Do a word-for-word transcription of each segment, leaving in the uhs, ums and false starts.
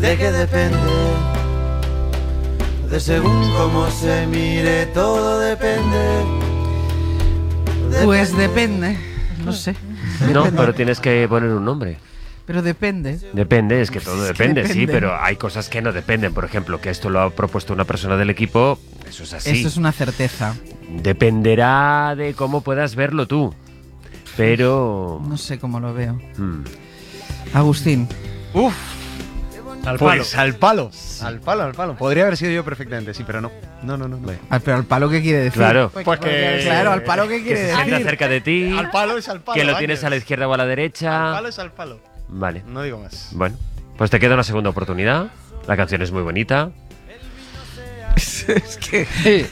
¿De qué depende? De según cómo se mire, todo depende. Pues depende, no sé. No, pero tienes que poner un nombre. Pero depende. Depende, es que todo Es que depende, sí, depende. pero hay cosas que no dependen. Por ejemplo, que esto lo ha propuesto una persona del equipo, eso es así. Eso es una certeza. Dependerá de cómo puedas verlo tú. Pero... No sé cómo lo veo. hmm. Agustín. Uf. Al Pues al palo. Al palo, al palo. Podría haber sido yo perfectamente, sí, pero no. No, no, no. no. Ah, pero al palo, ¿qué quiere decir? Claro. Pues que. Claro, al palo, ¿qué Que quiere se sienta decir? cerca de ti, Al palo es al palo. que lo Ángel. tienes a la izquierda o a la derecha. Al palo es al palo. Vale, No digo más. bueno. Pues te queda una segunda oportunidad. La canción es muy bonita. Es que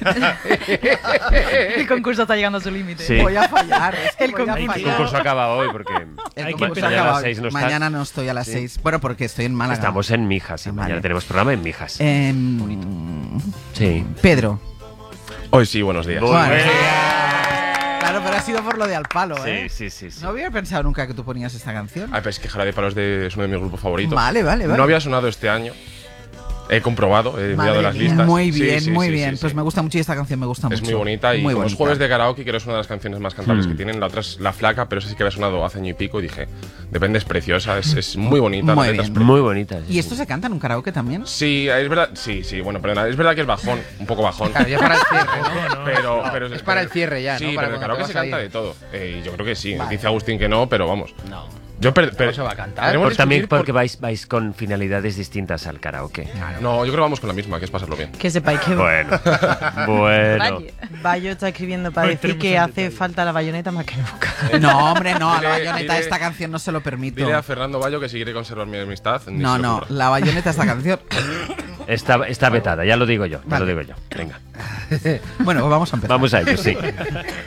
El concurso está llegando a su límite. Sí. voy a fallar. Es que El voy a concurso- El fallar. concurso acaba hoy porque El Hay que concurso esperar. mañana a acaba las seis no estás. Mañana no estoy a las seis. Bueno, porque estoy en Málaga. Estamos en Mijas y Ah, mañana vale. tenemos programa en Mijas. Em, Sí. Pedro. Hoy sí, buenos días. Bueno. Bueno, claro, pero ha sido por lo de al palo, ¿eh? Sí, sí, sí, sí. No había pensado nunca que tú ponías esta canción. Ah, pero es que Jarabe de Palo es, de- es uno de mis grupos favoritos. Vale, vale, vale. No había sonado este año. He comprobado, he enviado Madre las mía. listas. Muy Sí, bien, sí, muy sí, bien. sí, Pues sí. me gusta mucho y esta canción me gusta Es mucho. muy bonita y Muy como es bonita. jueves de karaoke, que es una de las canciones más cantables Mm. que tienen. La otra es La Flaca, pero esa sí que había sonado hace año y pico y dije, depende, es preciosa, es, es muy bonita. Muy la neta es bien. pre- Muy bonita. ¿Y esto se canta en un karaoke también? Sí, es verdad, sí, sí, bueno, perdona, es verdad que es bajón, un poco bajón. Claro, ya para el cierre, ¿no? Pero, pero Es para el cierre ya, sí, ¿no? Para pero en el cuando karaoke te se vas a canta ir. de todo. Eh, yo creo que sí. Vale. Dice Agustín que no, pero vamos. No. Yo per- per- ¿Cómo se va a cantar? Queremos Por- también discutir porque vais, vais con finalidades distintas al karaoke. No, yo creo que vamos con la misma, que es pasarlo bien. Que sepáis que Bueno, bueno. Bayo está escribiendo para Hoy decir tenemos que un hace detalle. falta la bayoneta más que nunca. No, hombre, no. A la Dile- bayoneta dile- esta canción no se lo permito. Dile a Fernando Bayo que si quiere conservar mi amistad. ni No, se le no. ocurra. La bayoneta esta canción. Está, está vetada, ya lo digo yo. Ya Vale. lo digo yo. Venga. Bueno, pues vamos a empezar. Vamos a ello, sí.